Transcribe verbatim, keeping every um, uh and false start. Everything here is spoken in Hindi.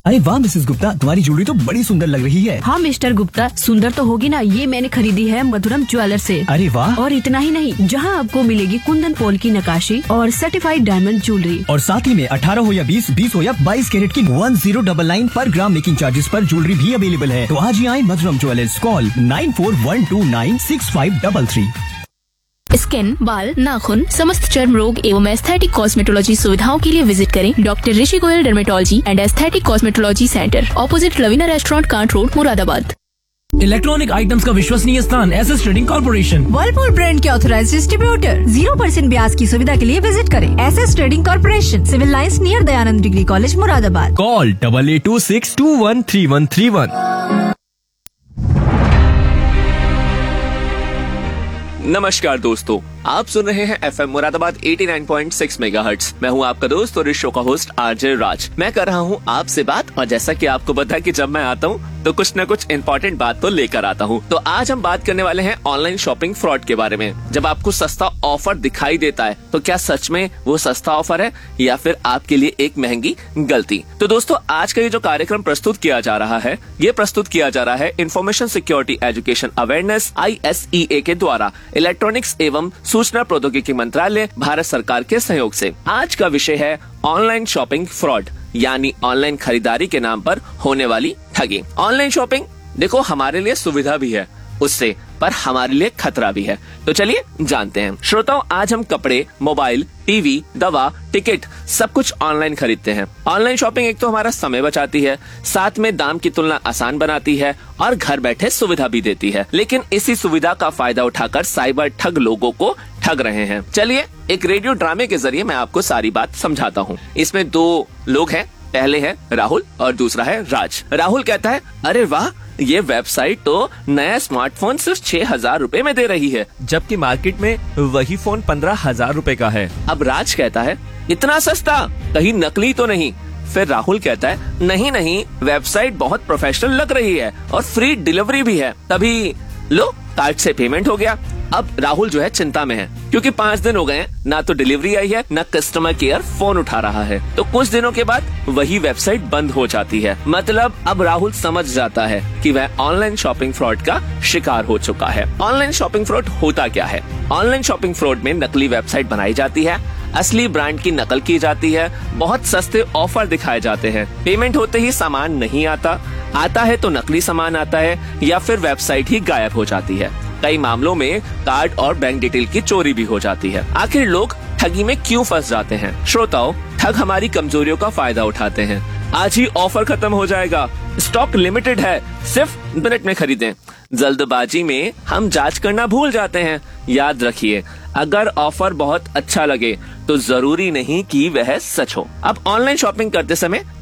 अरे वाह मिसेस गुप्ता, तुम्हारी ज्वेलरी तो बड़ी सुंदर लग रही है। हाँ मिस्टर गुप्ता, सुंदर तो होगी ना, ये मैंने खरीदी है मधुरम ज्वेलर से। अरे वाह। और इतना ही नहीं, जहाँ आपको मिलेगी कुंदन पॉल की नक्काशी और सर्टिफाइड डायमंड ज्वेलरी, और साथ ही में अठारह हो या बीस, बीस हो या बाईस कैरेट की वन जीरो डबल नाइन पर ग्राम मेकिंग चार्जेस पर ज्वेलरी भी अवेलेबल है। तो आज ही आए मधुरम jewellers, call nine four one two nine six five double three. Skin, बाल, नाखून, समस्त चर्म रोग एवं एस्थेटिक कॉस्मेटोलॉजी सुविधाओं के लिए विजिट करें doctor Rishi Goyal dermatology and aesthetic cosmetology centre, opposite Lavina restaurant, can't road, Moradabad. Electronic items का विश्वसनीय स्थान S S trading corporation, Whirlpool brand के ऑथराइज्ड डिस्ट्रीब्यूटर। जीरो परसेंट ब्याज की सुविधा के लिए विजिट करें S S trading corporation, civil lines near Dayanand degree college, Moradabad. Call double eight to six to one three one three one. नमस्कार दोस्तों, आप सुन रहे हैं F M Moradabad eighty nine point six megahertz. मैं हूं आपका दोस्त और इस शो का होस्ट आरजे राज। मैं कर रहा हूं आपसे बात, और जैसा कि आपको पता है कि जब मैं आता हूं तो कुछ न कुछ इम्पोर्टेंट बात तो लेकर आता हूं। तो आज हम बात करने वाले हैं ऑनलाइन शॉपिंग फ्रॉड के बारे में। जब आपको सस्ता ऑफर दिखाई देता है तो क्या सच में वो सस्ता ऑफर है या फिर आपके लिए एक महंगी गलती? तो दोस्तों, आज का ये जो कार्यक्रम प्रस्तुत किया जा रहा है, ये प्रस्तुत किया जा रहा है information security education awareness I S E ए के द्वारा इलेक्ट्रॉनिक्स एवं सूचना प्रौद्योगिकी मंत्रालय, भारत सरकार के सहयोग से। आज का विषय है ऑनलाइन शॉपिंग फ्रॉड, यानी ऑनलाइन खरीदारी के नाम पर होने वाली ठगी। ऑनलाइन शॉपिंग देखो हमारे लिए सुविधा भी है उससे, पर हमारे लिए खतरा भी है। तो चलिए जानते हैं। श्रोताओं, आज हम कपड़े, मोबाइल, टीवी, दवा, टिकट सब कुछ ऑनलाइन खरीदते हैं। ऑनलाइन शॉपिंग एक तो हमारा समय बचाती है, साथ में दाम की तुलना आसान बनाती है और घर बैठे सुविधा भी देती है। लेकिन इसी सुविधा का फायदा उठाकर साइबर ठग लोगों को ठग रहे हैं। चलिए एक रेडियो ड्रामे के जरिए मैं आपको सारी बात समझाता हूँ। इसमें दो लोग हैं, पहले है राहुल और दूसरा है राज। राहुल कहता है, अरे वाह, ये वेबसाइट तो नया स्मार्टफोन सिर्फ छह हजार रूपए में दे रही है, जबकि मार्केट में वही फोन पंद्रह हजार रूपए का है। अब राज कहता है, इतना सस्ता, कहीं नकली तो नहीं? फिर राहुल कहता है, नहीं नहीं, वेबसाइट बहुत प्रोफेशनल लग रही है और फ्री डिलीवरी भी है। तभी लो, कार्ड से पेमेंट हो गया। अब राहुल जो है चिंता में है, क्योंकि पाँच दिन हो गए हैं, ना तो डिलीवरी आई है, ना कस्टमर केयर फोन उठा रहा है। तो कुछ दिनों के बाद वही वेबसाइट बंद हो जाती है। मतलब अब राहुल समझ जाता है कि वह ऑनलाइन शॉपिंग फ्रॉड का शिकार हो चुका है। ऑनलाइन शॉपिंग फ्रॉड होता क्या है? ऑनलाइन शॉपिंग फ्रॉड में नकली वेबसाइट बनाई जाती है, असली ब्रांड की नकल की जाती है, बहुत सस्ते ऑफर दिखाए जाते हैं, पेमेंट होते ही सामान नहीं आता, आता है तो नकली सामान आता है, या फिर वेबसाइट ही गायब हो जाती है। कई मामलों में कार्ड और बैंक डिटेल की चोरी भी हो जाती है। आखिर लोग ठगी में क्यों फंस जाते हैं? श्रोताओं, ठग हमारी कमजोरियों का फायदा उठाते हैं। आज ही ऑफर खत्म हो जाएगा, स्टॉक लिमिटेड है, सिर्फ मिनट में खरीदें। जल्दबाजी में हम जांच करना भूल जाते हैं। याद रखिए, अगर ऑफर बहुत अच्छा लगे तो जरूरी नहीं कि वह सच हो। अब ऑनलाइन शॉपिंग करते समय